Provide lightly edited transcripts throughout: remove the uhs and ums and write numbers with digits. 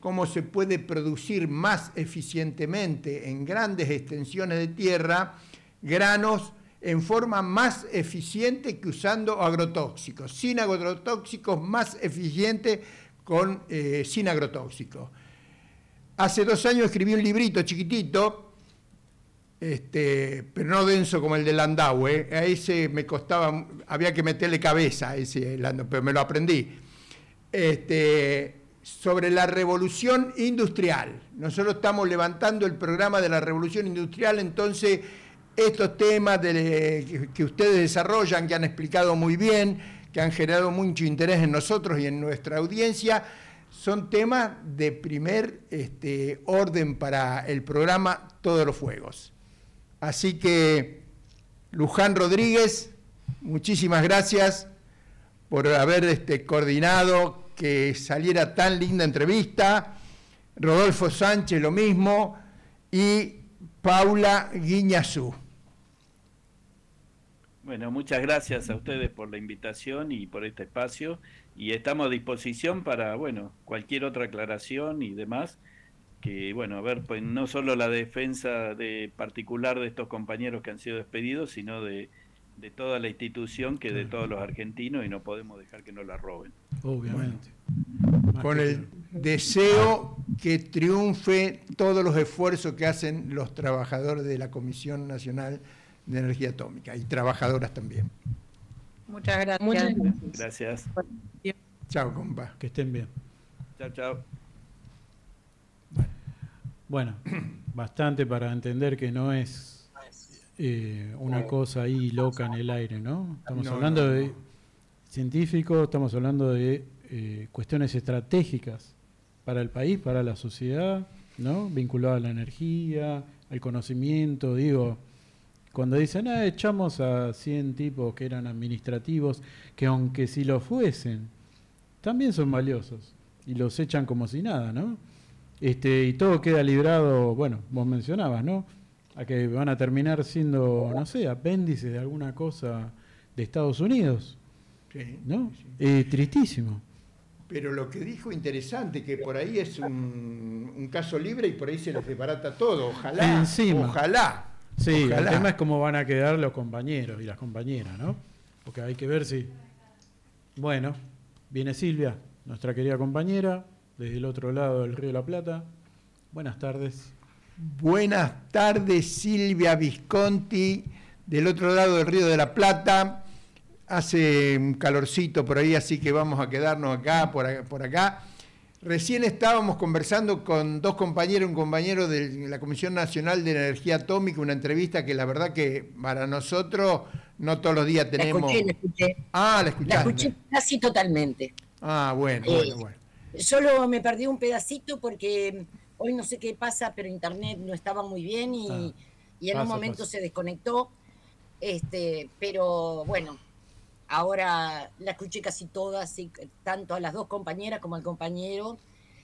cómo se puede producir más eficientemente en grandes extensiones de tierra granos en forma más eficiente que usando agrotóxicos. Sin agrotóxicos, más eficiente sin agrotóxicos. Hace 2 años escribí un librito chiquitito, pero no denso como el de Landau, a ese me costaba, había que meterle cabeza a ese, pero me lo aprendí. Sobre la revolución industrial. Nosotros estamos levantando el programa de la revolución industrial, entonces estos temas que ustedes desarrollan, que han explicado muy bien, que han generado mucho interés en nosotros y en nuestra audiencia, son temas de primer orden para el programa Todos los Fuegos. Así que, Luján Rodríguez, muchísimas gracias por haber coordinado que saliera tan linda entrevista. Rodolfo Sánchez, lo mismo, y Paula Guiñazú. Bueno, muchas gracias a ustedes por la invitación y por este espacio, y estamos a disposición para, cualquier otra aclaración y demás, que, a ver, pues no solo la defensa particular de estos compañeros que han sido despedidos, sino de toda la institución, que de todos los argentinos, y no podemos dejar que nos la roben. Obviamente. Con el deseo que triunfe todos los esfuerzos que hacen los trabajadores de la Comisión Nacional de Energía Atómica, y trabajadoras también. Muchas gracias. Gracias. Chao, compa. Que estén bien. Chao. Bueno, bastante para entender que no es una cosa ahí loca en el aire, ¿no? Estamos hablando de científicos, estamos hablando de cuestiones estratégicas para el país, para la sociedad, ¿no? Vinculadas a la energía, al conocimiento, cuando dicen, echamos a 100 tipos que eran administrativos, que aunque si lo fuesen, también son valiosos, y los echan como si nada, ¿no? Y todo queda librado, vos mencionabas, ¿no? A que van a terminar siendo, no sé, apéndices de alguna cosa de Estados Unidos, sí, ¿no? Sí. Tristísimo. Pero lo que dijo interesante, que por ahí es un caso libre y por ahí se les desbarata todo, ojalá. Encima. Ojalá. Sí, Ojalá. El tema es cómo van a quedar los compañeros y las compañeras, ¿no? Porque hay que ver si... Bueno, viene Silvia, nuestra querida compañera, desde el otro lado del Río de la Plata. Buenas tardes. Buenas tardes, Silvia Visconti, del otro lado del Río de la Plata. Hace un calorcito por ahí, así que vamos a quedarnos acá, por acá. Recién estábamos conversando con 2 compañeros, un compañero de la Comisión Nacional de Energía Atómica, una entrevista que la verdad que para nosotros no todos los días tenemos... La escuché. La escuchaste. La escuché casi totalmente. Bueno. Solo me perdí un pedacito porque hoy no sé qué pasa, pero internet no estaba muy bien y en un momento se desconectó. Pero bueno, ahora la escuché casi toda, así, tanto a las 2 compañeras como al compañero,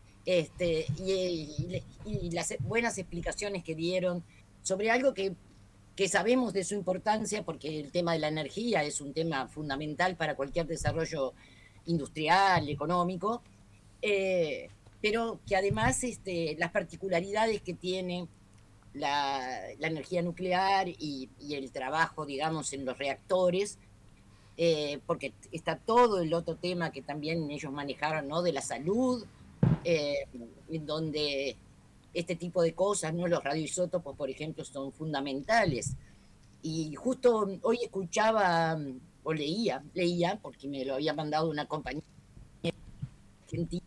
y las buenas explicaciones que dieron sobre algo que sabemos de su importancia, porque el tema de la energía es un tema fundamental para cualquier desarrollo industrial, económico, pero que además las particularidades que tiene la energía nuclear y el trabajo, digamos, en los reactores, porque está todo el otro tema que también ellos manejaron, ¿no? De la salud, en donde este tipo de cosas, ¿no? Los radioisótopos, por ejemplo, son fundamentales. Y justo hoy escuchaba, o leía, porque me lo había mandado una compañera argentina,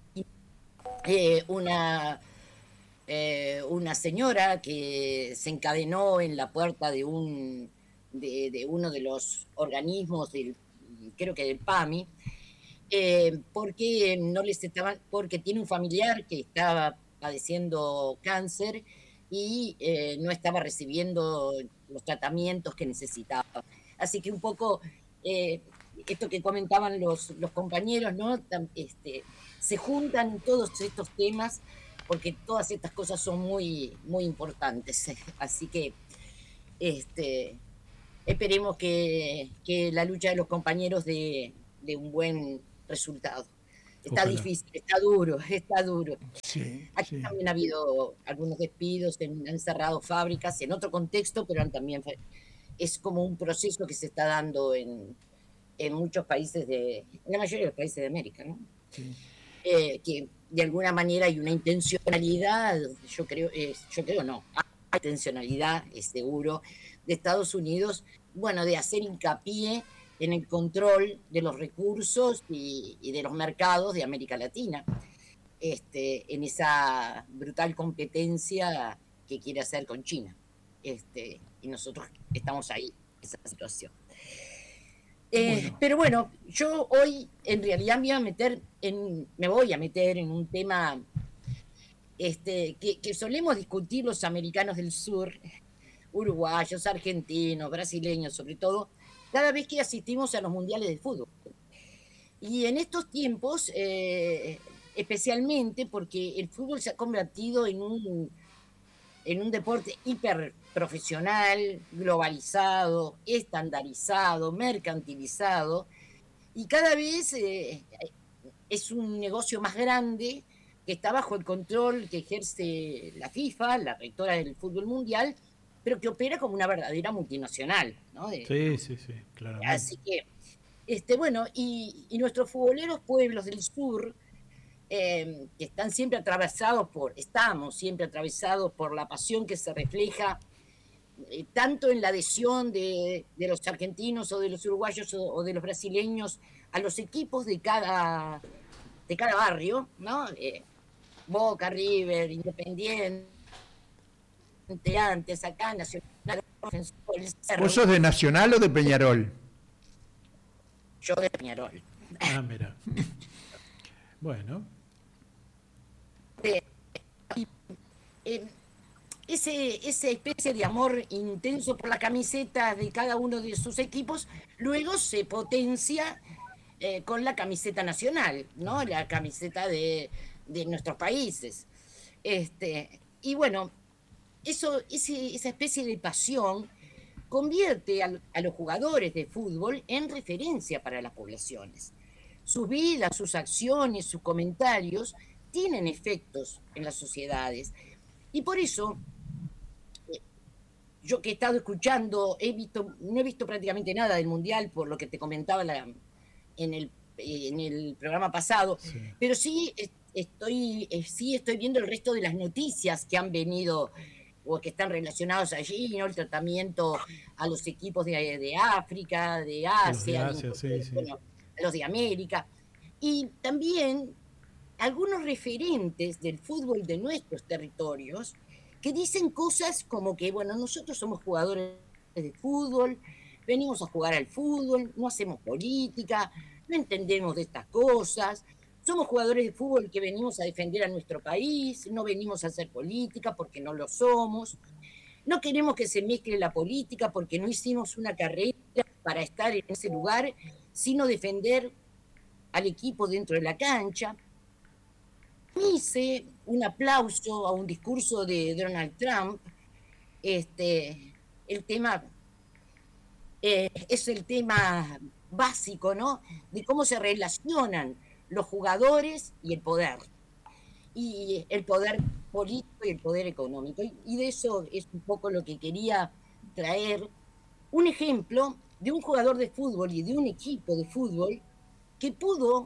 una señora que se encadenó en la puerta de uno de los organismos, creo que del PAMI, porque porque tiene un familiar que estaba padeciendo cáncer y no estaba recibiendo los tratamientos que necesitaba. Así que un poco esto que comentaban los compañeros, ¿no? Se juntan todos estos temas porque todas estas cosas son muy, muy importantes. Así que esperemos que la lucha de los compañeros dé un buen resultado. Está Ojalá. difícil, está duro, está duro. Sí, Aquí sí. también ha habido algunos despidos, han cerrado fábricas en otro contexto, pero también es como un proceso que se está dando en muchos países en la mayoría de los países de América, ¿no? Sí. Que de alguna manera hay una intencionalidad, yo creo no, hay intencionalidad, es seguro, de Estados Unidos, bueno, de hacer hincapié en el control de los recursos y de los mercados de América Latina, en esa brutal competencia que quiere hacer con China. Y nosotros estamos ahí, en esa situación. Bueno, Pero bueno, yo hoy en realidad me voy a meter en un tema que solemos discutir los americanos del sur, uruguayos, argentinos, brasileños sobre todo, cada vez que asistimos a los mundiales de fútbol. Y en estos tiempos, especialmente porque el fútbol se ha convertido en un deporte hiper profesional, globalizado, estandarizado, mercantilizado, y cada vez es un negocio más grande que está bajo el control que ejerce la FIFA, la rectora del fútbol mundial, pero que opera como una verdadera multinacional, ¿no? Sí, sí, sí, claramente. Así que, bueno, y nuestros futboleros pueblos del sur, que estamos siempre atravesados por la pasión que se refleja tanto en la adhesión de los argentinos o de los uruguayos o de los brasileños a los equipos de cada barrio, ¿no? Boca, River, Independiente, antes acá, Nacional, el Cerro, ¿vos sos de Nacional o de Peñarol? yo de Peñarol. Ah, mira. Bueno, Eh, esa especie de amor intenso por la camiseta de cada uno de sus equipos, luego se potencia con la camiseta nacional, ¿no? La camiseta de nuestros países. Y bueno, esa especie de pasión convierte a los jugadores de fútbol en referencia para las poblaciones. Sus vidas, sus acciones, sus comentarios tienen efectos en las sociedades. Y por eso, yo que he estado escuchando, no he visto prácticamente nada del Mundial, por lo que te comentaba en el programa pasado, sí. pero sí estoy viendo el resto de las noticias que han venido o que están relacionados allí, ¿no? El tratamiento a los equipos de África, de A los de Asia, Asia, sí, sí. bueno, a los de América. Y también algunos referentes del fútbol de nuestros territorios que dicen cosas como que, bueno, nosotros somos jugadores de fútbol, venimos a jugar al fútbol, no hacemos política, no entendemos de estas cosas, somos jugadores de fútbol que venimos a defender a nuestro país, no venimos a hacer política porque no lo somos, no queremos que se mezcle la política porque no hicimos una carrera para estar en ese lugar, sino defender al equipo dentro de la cancha. Hice un aplauso a un discurso de Donald Trump. El tema es el tema básico, ¿no? De cómo se relacionan los jugadores y el poder político y el poder económico. Y de eso es un poco lo que quería traer un ejemplo de un jugador de fútbol y de un equipo de fútbol que pudo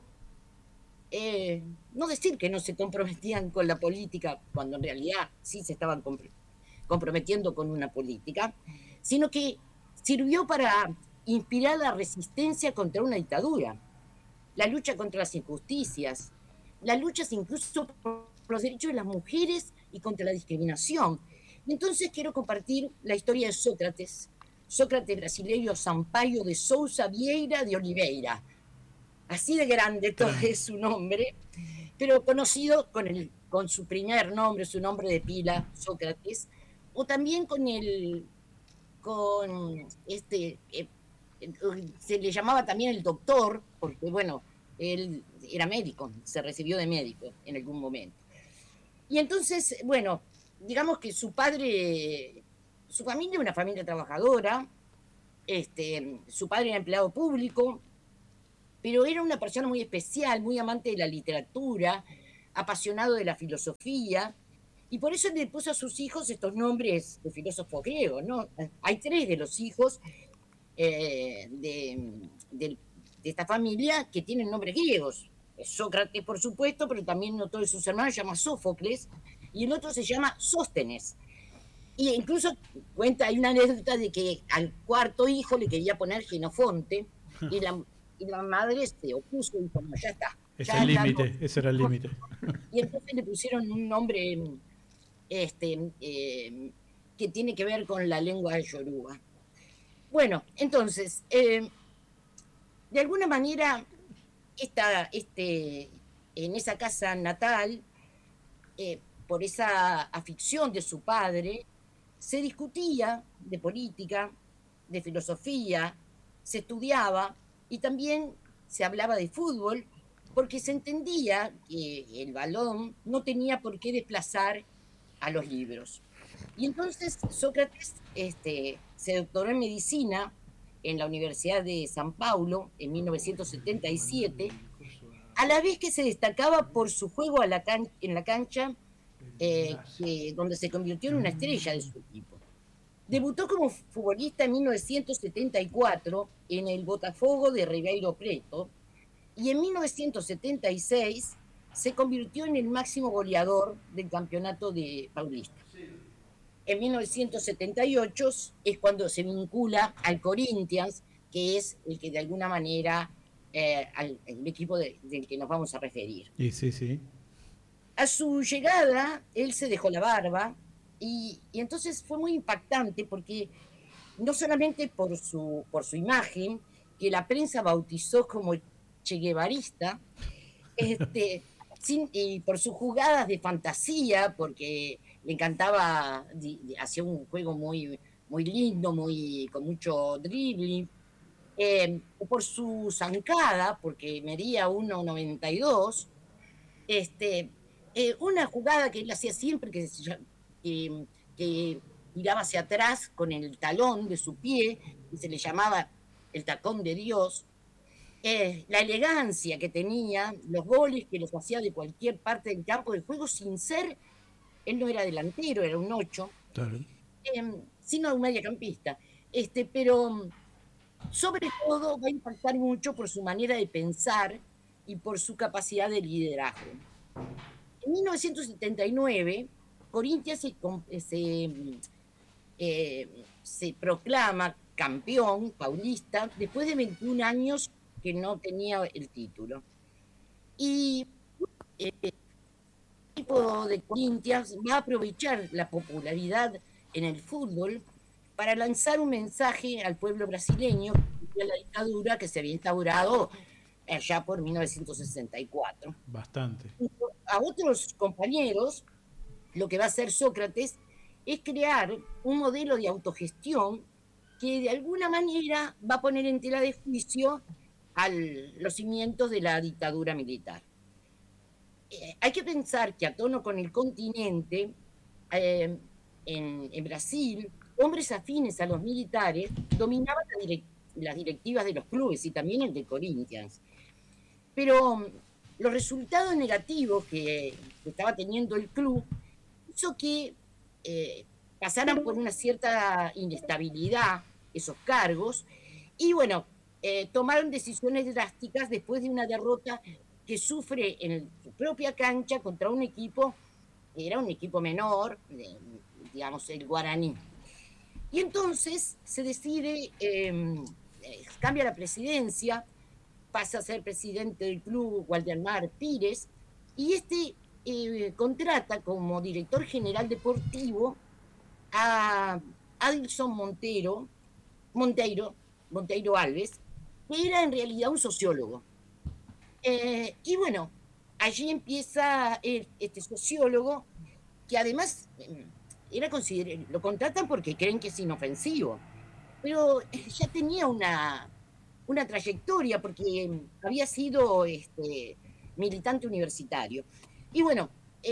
no decir que no se comprometían con la política, cuando en realidad sí se estaban comprometiendo con una política, sino que sirvió para inspirar la resistencia contra una dictadura, la lucha contra las injusticias, las luchas incluso por los derechos de las mujeres y contra la discriminación. Y entonces quiero compartir la historia de Sócrates brasileño Sampaio de Souza Vieira de Oliveira. Así de grande todo es su nombre, pero conocido con su primer nombre, su nombre de pila, Sócrates, o también se le llamaba también el doctor, porque bueno, él era médico, se recibió de médico en algún momento. Y entonces, bueno, digamos que su familia era una familia trabajadora, su padre era empleado público, pero era una persona muy especial, muy amante de la literatura, apasionado de la filosofía, y por eso le puso a sus hijos estos nombres de filósofos griegos, ¿no? Hay 3 de los hijos de esta familia que tienen nombres griegos. Sócrates, por supuesto, pero también uno de sus hermanos se llama Sófocles, y el otro se llama Sóstenes. Y incluso hay una anécdota de que al 4.º hijo le quería poner Genofonte, y la madre se opuso y dijo, no, ya está. Ese era el límite. Y entonces le pusieron un nombre que tiene que ver con la lengua de Yoruba. Bueno, entonces, de alguna manera, en esa casa natal, por esa afición de su padre, se discutía de política, de filosofía, se estudiaba y también se hablaba de fútbol, porque se entendía que el balón no tenía por qué desplazar a los libros. Y entonces Sócrates se doctoró en medicina en la Universidad de San Paulo en 1977, a la vez que se destacaba por su juego en la cancha, donde se convirtió en una estrella de su equipo. Debutó como futbolista en 1974 en el Botafogo de Ribeirão Preto y en 1976 se convirtió en el máximo goleador del campeonato de Paulista. En 1978 es cuando se vincula al Corinthians, que es el que de alguna manera el equipo del que nos vamos a referir. Sí. A su llegada, él se dejó la barba y entonces fue muy impactante porque no solamente por su imagen, que la prensa bautizó como Che Guevarista, y por sus jugadas de fantasía, porque le encantaba, hacía un juego muy, muy lindo, con mucho dribbling, por su zancada, porque medía 1,92, una jugada que él hacía siempre, que miraba hacia atrás con el talón de su pie, y se le llamaba el tacón de Dios, la elegancia que tenía, los goles que los hacía de cualquier parte del campo del juego sin ser, él no era delantero, era un 8, Claro. sino un mediocampista, pero sobre todo va a impactar mucho por su manera de pensar y por su capacidad de liderazgo. En 1979, Corinthians se proclama campeón paulista después de 21 años que no tenía el título. Y el equipo de Corinthians va a aprovechar la popularidad en el fútbol para lanzar un mensaje al pueblo brasileño de la dictadura que se había instaurado allá por 1964. Bastante. A otros compañeros, lo que va a hacer Sócrates es crear un modelo de autogestión que de alguna manera va a poner en tela de juicio los cimientos de la dictadura militar. Hay que pensar que a tono con el continente, en Brasil, hombres afines a los militares dominaban las directivas de los clubes y también el de Corinthians. Pero los resultados negativos que estaba teniendo el club hizo que pasaran por una cierta inestabilidad esos cargos y bueno, tomaron decisiones drásticas después de una derrota que sufre en su propia cancha contra un equipo, era un equipo menor, digamos el Guaraní. Y entonces se decide, cambia la presidencia, pasa a ser presidente del club Waldemar Pires, y contrata como director general deportivo a Adilson Monteiro Alves, que era en realidad un sociólogo. Y bueno, allí empieza este sociólogo, que además lo contratan porque creen que es inofensivo, pero ya tenía una trayectoria porque había sido militante universitario. Y bueno,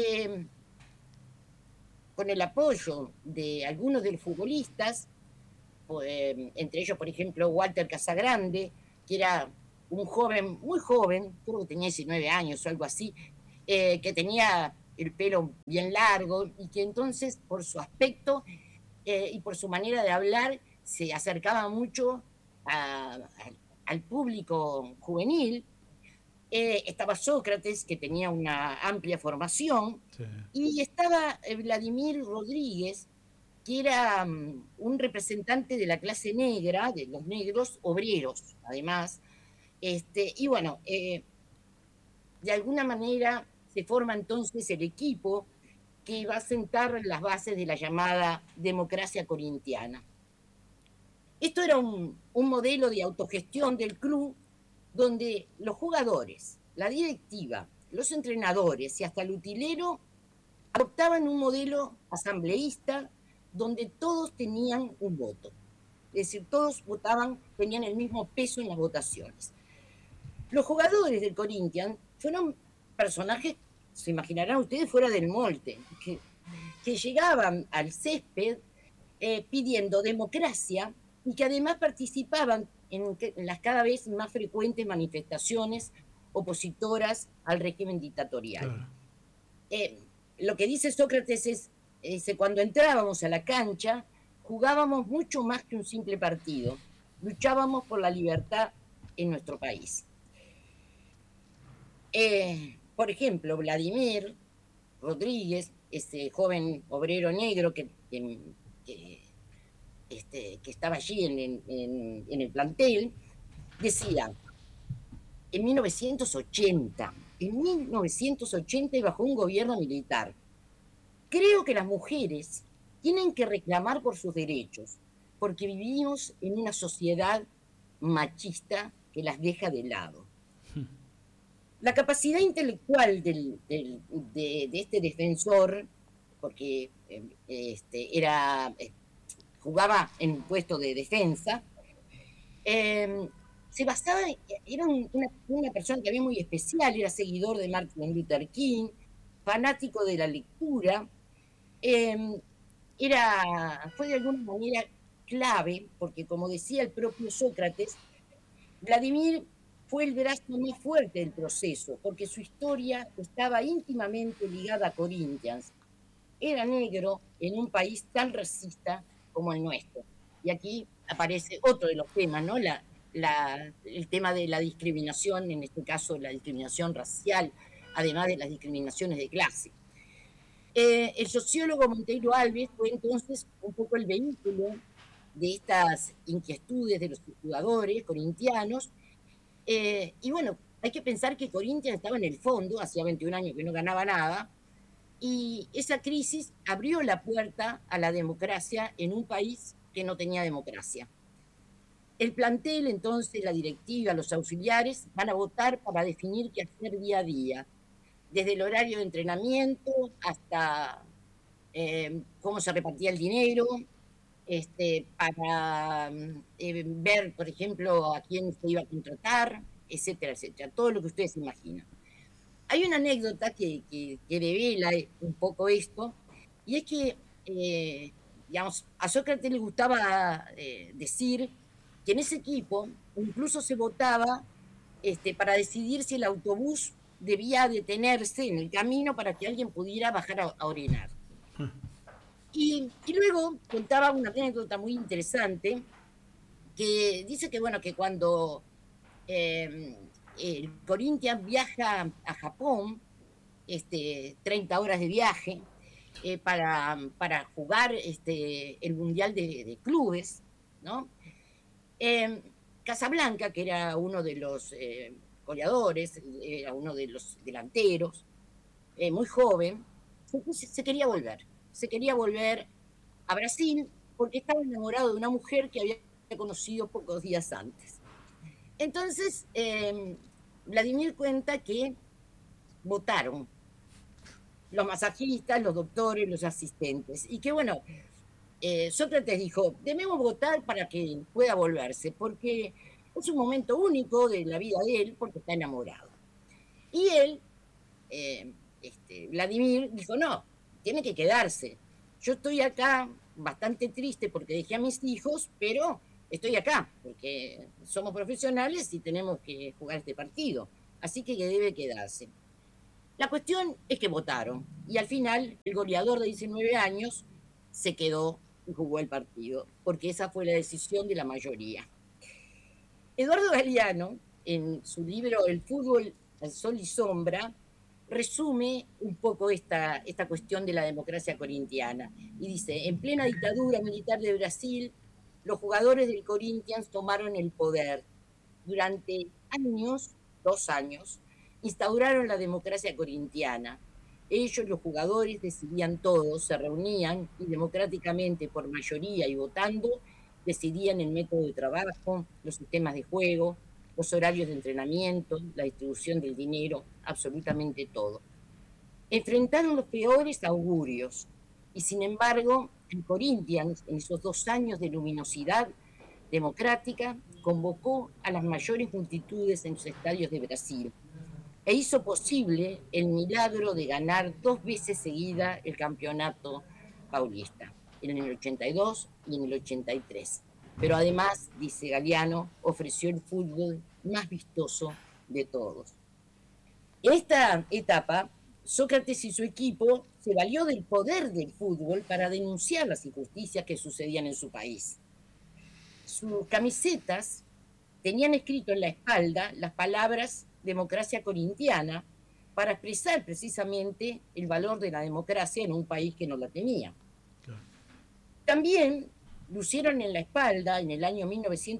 con el apoyo de algunos de los futbolistas, entre ellos, por ejemplo, Walter Casagrande, que era un joven, muy joven, creo que tenía 19 años o algo así, que tenía el pelo bien largo y que entonces por su aspecto y por su manera de hablar se acercaba mucho al público juvenil. Estaba Sócrates, que tenía una amplia formación, Sí. y estaba Vladimir Rodríguez, que era un representante de la clase negra, de los negros obreros, además. Y bueno, de alguna manera se forma entonces el equipo que va a sentar las bases de la llamada democracia corintiana. Esto era un modelo de autogestión del club donde los jugadores, la directiva, los entrenadores y hasta el utilero adoptaban un modelo asambleísta donde todos tenían un voto. Es decir, todos votaban, tenían el mismo peso en las votaciones. Los jugadores del Corinthians fueron personajes, se imaginarán ustedes, fuera del molde, que llegaban al césped pidiendo democracia y que además participaban en las cada vez más frecuentes manifestaciones opositoras al régimen dictatorial. Claro. Lo que dice Sócrates es cuando entrábamos a la cancha, jugábamos mucho más que un simple partido, luchábamos por la libertad en nuestro país. Por ejemplo, Vladimir Rodríguez, ese joven obrero negro que estaba allí en el plantel, decía, en 1980, y bajo un gobierno militar, creo que las mujeres tienen que reclamar por sus derechos, porque vivimos en una sociedad machista que las deja de lado. La capacidad intelectual de este defensor, porque jugaba en un puesto de defensa, se basaba, era una persona que había muy especial, era seguidor de Martin Luther King, fanático de la lectura, fue de alguna manera clave, porque como decía el propio Sócrates, Vladimir fue el brazo más fuerte del proceso, porque su historia estaba íntimamente ligada a Corinthians. Era negro en un país tan racista como el nuestro. Y aquí aparece otro de los temas, ¿no? El tema de la discriminación, en este caso la discriminación racial, además de las discriminaciones de clase. El sociólogo Monteiro Alves fue entonces un poco el vehículo de estas inquietudes de los jugadores corintianos. Y bueno, hay que pensar que Corinthians estaba en el fondo, hacía 21 años que no ganaba nada, y esa crisis abrió la puerta a la democracia en un país que no tenía democracia. El plantel, entonces, la directiva, los auxiliares, van a votar para definir qué hacer día a día, desde el horario de entrenamiento hasta cómo se repartía el dinero, para ver, por ejemplo, a quién se iba a contratar, etcétera, etcétera, todo lo que ustedes se imaginan. Hay una anécdota que revela un poco esto, y es que, digamos, a Sócrates le gustaba decir que en ese equipo incluso se votaba para decidir si el autobús debía detenerse en el camino para que alguien pudiera bajar a orinar. Y luego contaba una anécdota muy interesante que dice que, bueno, que cuando el Corinthians viaja a Japón, 30 horas de viaje, para jugar el Mundial de Clubes, ¿no? Casablanca, que era uno de los goleadores, era uno de los delanteros, muy joven, se quería volver a Brasil porque estaba enamorado de una mujer que había conocido pocos días antes. Entonces, Vladimir cuenta que votaron los masajistas, los doctores, los asistentes, y que bueno, Sócrates dijo, debemos votar para que pueda volverse, porque es un momento único de la vida de él, porque está enamorado. Y él, Vladimir, dijo, no, tiene que quedarse. Yo estoy acá bastante triste porque dejé a mis hijos, pero estoy acá, porque somos profesionales y tenemos que jugar este partido. Así que debe quedarse. La cuestión es que votaron y al final el goleador de 19 años se quedó y jugó el partido, porque esa fue la decisión de la mayoría. Eduardo Galeano, en su libro El fútbol al sol y sombra, resume un poco esta cuestión de la democracia corintiana y dice: en plena dictadura militar de Brasil, los jugadores del Corinthians tomaron el poder. Durante años, 2 años, instauraron la democracia corintiana. Ellos, los jugadores, decidían todo, se reunían y democráticamente, por mayoría y votando, decidían el método de trabajo, los sistemas de juego, los horarios de entrenamiento, la distribución del dinero, absolutamente todo. Enfrentaron los peores augurios y, sin embargo, el Corinthians, en esos 2 años de luminosidad democrática, convocó a las mayores multitudes en los estadios de Brasil e hizo posible el milagro de ganar 2 veces seguida el campeonato paulista, en el 82 y en el 83. Pero además, dice Galeano, ofreció el fútbol más vistoso de todos. En esta etapa, Sócrates y su equipo se valió del poder del fútbol para denunciar las injusticias que sucedían en su país. Sus camisetas tenían escrito en la espalda las palabras democracia corintiana para expresar precisamente el valor de la democracia en un país que no la tenía. Claro. También lucieron en la espalda, en el año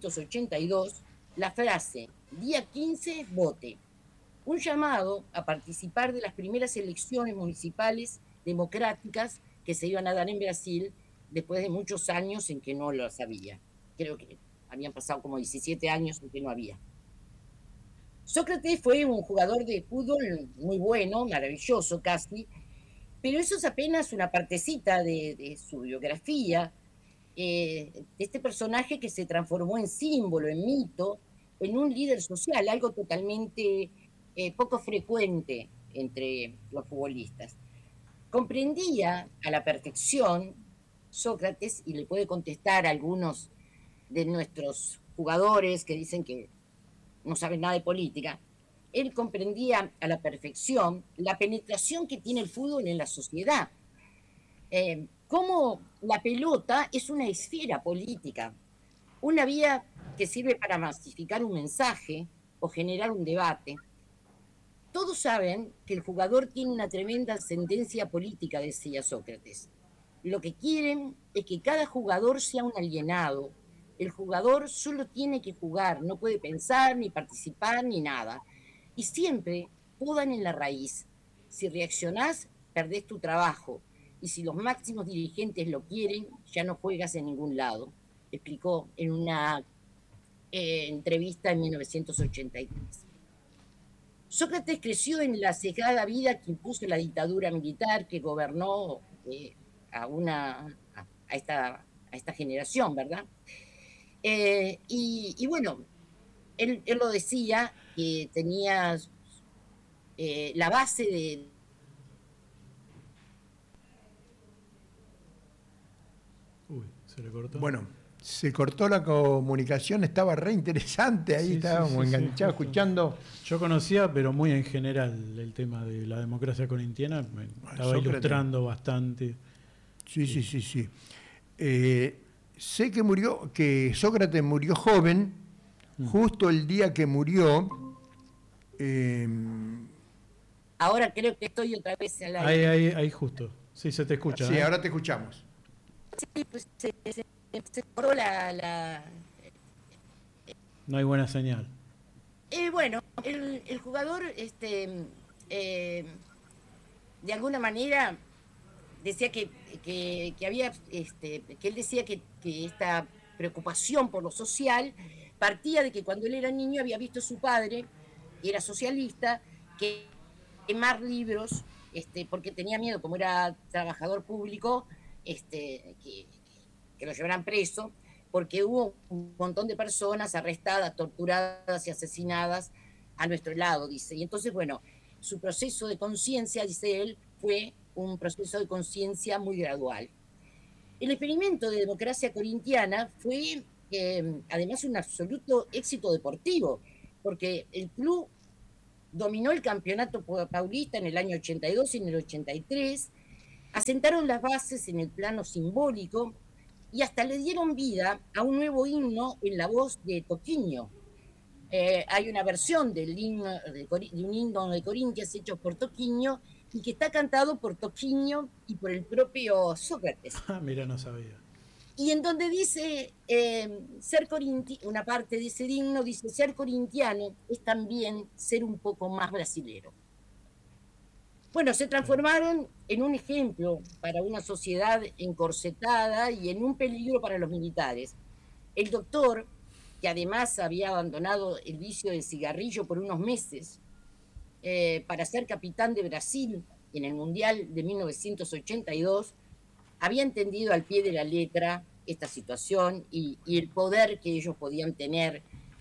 1982, la frase: día 15, vote. Un llamado a participar de las primeras elecciones municipales democráticas que se iban a dar en Brasil después de muchos años en que no las había. Creo que habían pasado como 17 años en que no había. Sócrates fue un jugador de fútbol muy bueno, maravilloso casi, pero eso es apenas una partecita de su biografía, de este personaje que se transformó en símbolo, en mito, en un líder social, algo totalmente poco frecuente entre los futbolistas. Comprendía a la perfección Sócrates, y le puede contestar a algunos de nuestros jugadores que dicen que no saben nada de política, él comprendía a la perfección la penetración que tiene el fútbol en la sociedad. Cómo la pelota es una esfera política, una vía que sirve para masificar un mensaje o generar un debate. Todos saben que el jugador tiene una tremenda ascendencia política, decía Sócrates. Lo que quieren es que cada jugador sea un alienado. El jugador solo tiene que jugar, no puede pensar, ni participar, ni nada. Y siempre podan en la raíz. Si reaccionás, perdés tu trabajo. Y si los máximos dirigentes lo quieren, ya no juegas en ningún lado. Explicó en una entrevista en 1983. Sócrates creció en la cegada vida que impuso la dictadura militar que gobernó a esta generación, ¿verdad? Y bueno, él lo decía, que tenía la base de... Uy, se le cortó. Bueno, se cortó la comunicación, estaba re interesante, ahí estábamos enganchados escuchando. Yo conocía, pero muy en general, el tema de la democracia corintiana, me estaba ilustrando bastante. Sí. Sé que Sócrates murió joven, justo el día que murió. Ahora creo que estoy otra vez al aire. Ahí justo. Sí, se te escucha. Sí, ahora te escuchamos. Sí, pues se cortó la... No hay buena señal. Bueno, el jugador, de alguna manera, decía que había, que él decía que esta preocupación por lo social partía de que cuando él era niño había visto a su padre, que era socialista, que quemar libros, porque tenía miedo, como era trabajador público, que lo llevaran preso, porque hubo un montón de personas arrestadas, torturadas y asesinadas a nuestro lado, dice. Y entonces, bueno, su proceso de conciencia, dice él, fue un proceso de conciencia muy gradual. El experimento de democracia corintiana fue además un absoluto éxito deportivo, porque el club dominó el campeonato paulista en el año 82 y en el 83, asentaron las bases en el plano simbólico y hasta le dieron vida a un nuevo himno en la voz de Toquinho. Hay una versión del himno de un himno de Corinthians hecho por Toquinho y que está cantado por Toquinho y por el propio Sócrates. Mira, no sabía. Y en donde dice, ser corintiano, una parte de ese himno dice, ser corintiano es también ser un poco más brasilero. Bueno, se transformaron en un ejemplo para una sociedad encorsetada y en un peligro para los militares. El doctor, que además había abandonado el vicio del cigarrillo por unos meses, para ser capitán de Brasil en el Mundial de 1982, había entendido al pie de la letra esta situación y el poder que ellos podían tener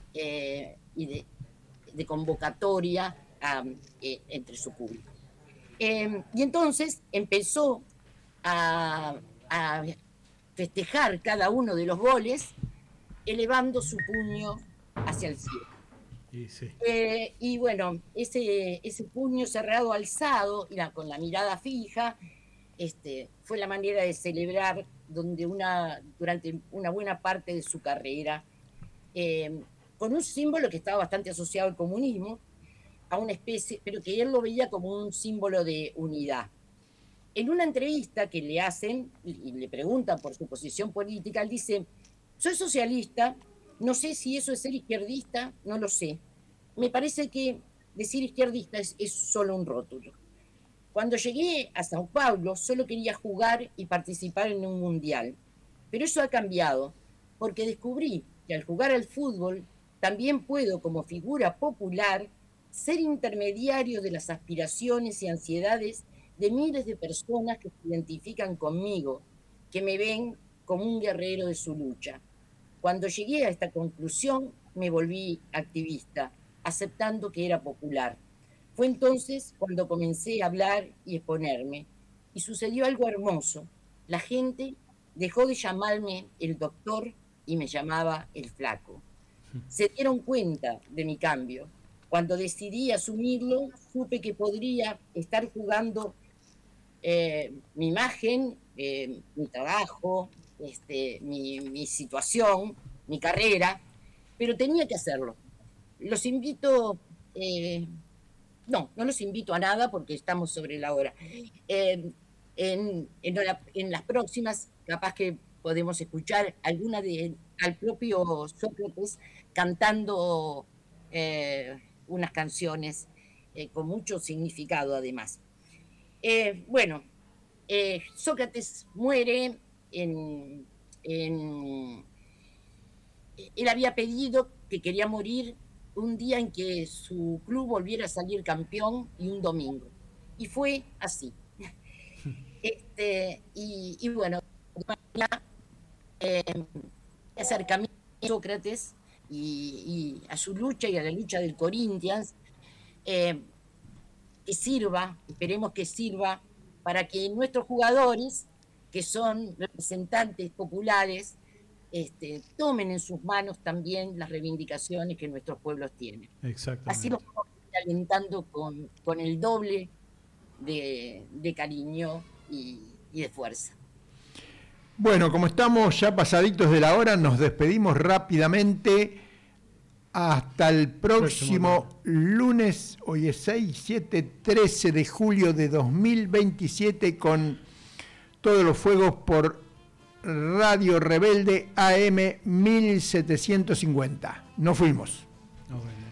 y de convocatoria entre su público. Y entonces empezó a festejar cada uno de los goles elevando su puño hacia el cielo. Sí. Y bueno, ese puño cerrado, alzado, y con la mirada fija, fue la manera de celebrar durante una buena parte de su carrera, con un símbolo que estaba bastante asociado al comunismo, a una especie, pero que él lo veía como un símbolo de unidad. En una entrevista que le hacen y le preguntan por su posición política, él dice: soy socialista, no sé si eso es ser izquierdista, no lo sé. Me parece que decir izquierdista es solo un rótulo. Cuando llegué a Sao Paulo solo quería jugar y participar en un mundial, pero eso ha cambiado, porque descubrí que al jugar al fútbol también puedo, como figura popular, ser intermediario de las aspiraciones y ansiedades de miles de personas que se identifican conmigo, que me ven como un guerrero de su lucha. Cuando llegué a esta conclusión, me volví activista, aceptando que era popular. Fue entonces cuando comencé a hablar y exponerme, y sucedió algo hermoso. La gente dejó de llamarme el doctor y me llamaba el flaco. Se dieron cuenta de mi cambio. Cuando decidí asumirlo, supe que podría estar jugando mi imagen, mi trabajo, mi situación, mi carrera, pero tenía que hacerlo. Los invito, no los invito a nada porque estamos sobre la hora. En las próximas, capaz que podemos escuchar al propio Sócrates cantando unas canciones con mucho significado además. Sócrates muere él había pedido que quería morir un día en que su club volviera a salir campeón y un domingo. Y fue así. Y bueno, acercamiento a Sócrates y a su lucha y a la lucha del Corinthians, que sirva, esperemos que sirva, para que nuestros jugadores, que son representantes populares, tomen en sus manos también las reivindicaciones que nuestros pueblos tienen. Exactamente. Así los vamos alentando con el doble de cariño y de fuerza. Bueno, como estamos ya pasaditos de la hora, nos despedimos rápidamente. Hasta el próximo lunes, hoy es 6, 7, 13 de julio de 2027, con todos los fuegos por Radio Rebelde AM 1750. Nos fuimos. Okay.